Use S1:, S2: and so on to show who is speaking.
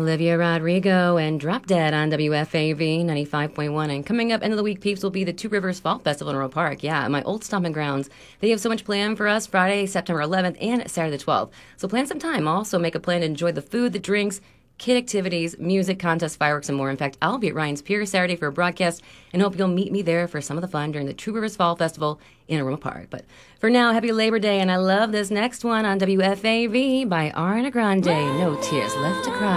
S1: Olivia Rodrigo and Drop Dead on WFAV 95.1. And coming up, end of the week, peeps, will be the Two Rivers Fall Festival in Royal Park. Yeah, my old stomping grounds. They have so much planned for us Friday, September 11th and Saturday the 12th. So plan some time. Also make a plan to enjoy the food, the drinks, kid activities, music, contests, fireworks, and more. In fact, I'll be at Ryan's Pier Saturday for a broadcast and hope you'll meet me there for some of the fun during the Two Rivers Fall Festival in Aroma Park. But for now, happy Labor Day, and I love this next one on WFAV by Ariana Grande. No Tears Left to Cry.